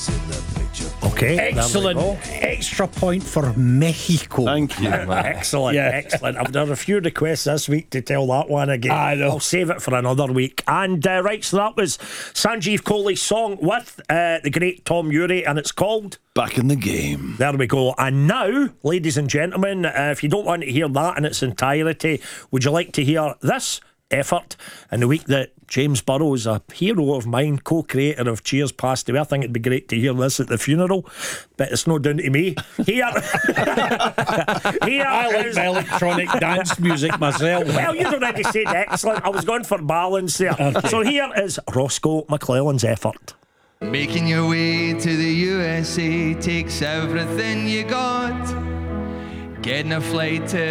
Okay, Excellent. Extra point for Mexico. Thank you. Excellent, excellent. I've done a few requests this week to tell that one again. I know. I'll save it for another week. And right, so that was Sanjeev Kohli's song with the great Tom Ury, and it's called Back in the Game. There we go. And now, ladies and gentlemen, if you don't want to hear that in its entirety, would you like to hear this effort in the week that James Burrows, a hero of mine, co-creator of Cheers, passed away? I think it'd be great to hear this at the funeral, but it's not down to me. Here I like my electronic dance music myself. Well, you'd already said excellent. I was going for balance there. Okay. So here is Roscoe McClellan's effort. Making your way to the USA takes everything you got. Getting a flight to